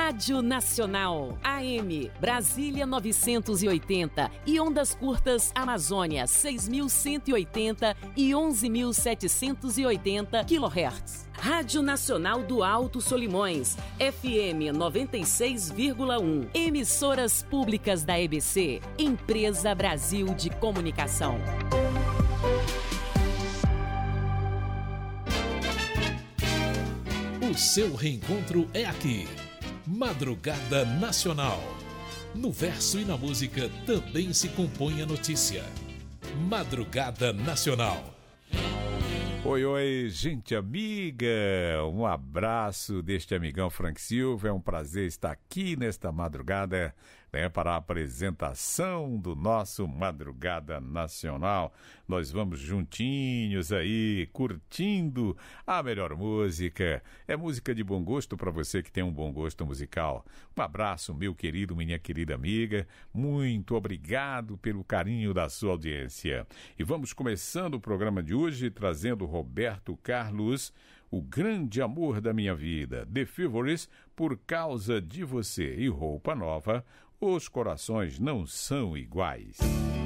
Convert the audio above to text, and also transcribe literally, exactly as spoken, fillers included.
Rádio Nacional, A M, Brasília novecentos e oitenta e ondas curtas Amazônia seis mil cento e oitenta e onze mil setecentos e oitenta quilohertz. Rádio Nacional do Alto Solimões, F M noventa e seis vírgula um. Emissoras públicas da E B C, Empresa Brasil de Comunicação. O seu reencontro é aqui. Madrugada Nacional. No verso e na música também se compõe a notícia. Madrugada Nacional. Oi, oi, gente amiga, um abraço deste amigão Frank Silva, é um prazer estar aqui nesta madrugada, né, para a apresentação do nosso Madrugada Nacional. Nós vamos juntinhos aí, curtindo a melhor música, é música de bom gosto para você que tem um bom gosto musical. Um abraço, meu querido, minha querida amiga, muito obrigado pelo carinho da sua audiência. E vamos começando o programa de hoje trazendo Roberto Carlos, O Grande Amor da Minha Vida, The Fevers, Por Causa de Você e Roupa Nova, Os Corações Não São Iguais.